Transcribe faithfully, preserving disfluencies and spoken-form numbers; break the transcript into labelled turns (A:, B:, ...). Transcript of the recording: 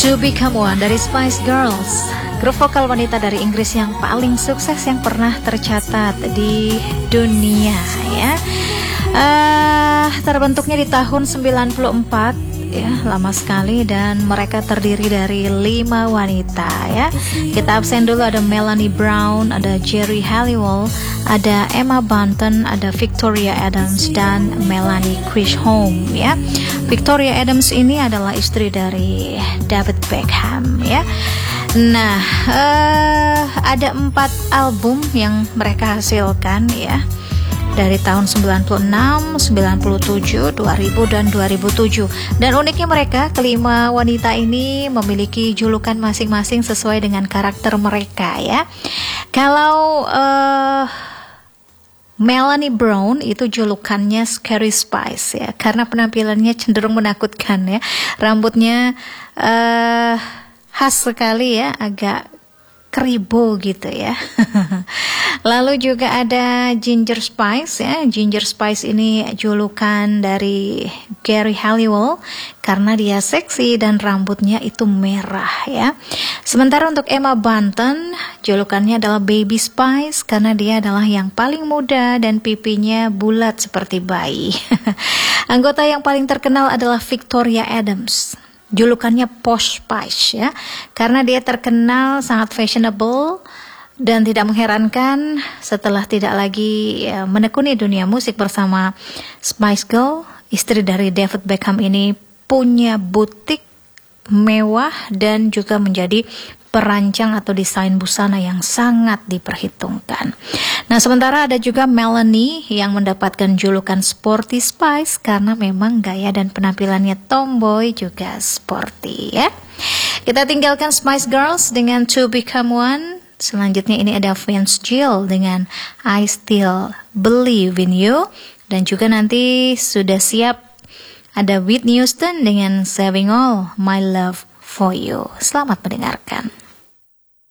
A: To Become One dari Spice Girls, grup vokal wanita dari Inggris yang paling sukses yang pernah tercatat di dunia ya. Uh, terbentuknya di tahun sembilan puluh empat ya, lama sekali, dan mereka terdiri dari lima wanita ya. Kita absen dulu, ada Melanie Brown, ada Geri Halliwell, ada Emma Bunton, ada Victoria Adams, dan Melanie Chisholm ya. Victoria Adams ini adalah istri dari David Beckham ya. Nah, uh, ada empat album yang mereka hasilkan ya, dari tahun sembilan puluh enam, sembilan puluh tujuh, dua ribu, dan dua ribu tujuh. Dan uniknya mereka, kelima wanita ini memiliki julukan masing-masing sesuai dengan karakter mereka ya. Kalau uh, Melanie Brown itu julukannya Scary Spice ya, karena penampilannya cenderung menakutkan ya. Rambutnya uh, khas sekali ya, agak keribu gitu ya. Lalu juga ada Ginger Spice ya. Ginger Spice ini julukan dari Geri Halliwell karena dia seksi dan rambutnya itu merah ya. Sementara untuk Emma Bunton, julukannya adalah Baby Spice karena dia adalah yang paling muda dan pipinya bulat seperti bayi. Anggota yang paling terkenal adalah Victoria Adams. Julukannya Posh Spice ya, karena dia terkenal sangat fashionable, dan tidak mengherankan setelah tidak lagi ya, menekuni dunia musik bersama Spice Girl, istri dari David Beckham ini punya butik mewah dan juga menjadi perancang atau desain busana yang sangat diperhitungkan. Nah, sementara ada juga Melanie yang mendapatkan julukan Sporty Spice karena memang gaya dan penampilannya tomboy juga sporty ya. Kita tinggalkan Spice Girls dengan To Become One. Selanjutnya ini ada Vince Gill dengan I Still Believe in You, dan juga nanti sudah siap ada Whitney Houston dengan Saving All My Love for You. Selamat mendengarkan.